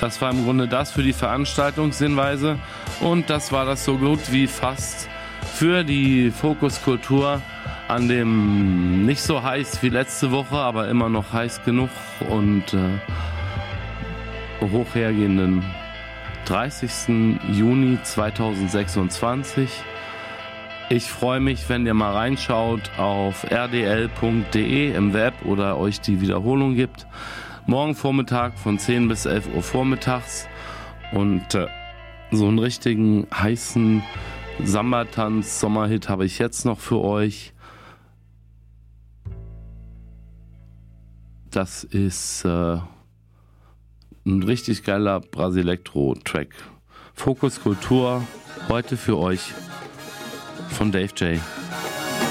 Das war im Grunde das für die Veranstaltungshinweise und das war das so gut wie fast für die Fokuskultur an dem nicht so heiß wie letzte Woche, aber immer noch heiß genug und hochhergehenden 30. Juni 2026. Ich freue mich, wenn ihr mal reinschaut auf rdl.de im Web oder euch die Wiederholung gibt. Morgen Vormittag von 10 bis 11 Uhr vormittags und so einen richtigen heißen Samba-Tanz, Sommerhit habe ich jetzt noch für euch. Das ist ein richtig geiler Brasilektro-Track. Fokus Kultur, heute für euch von Dave J.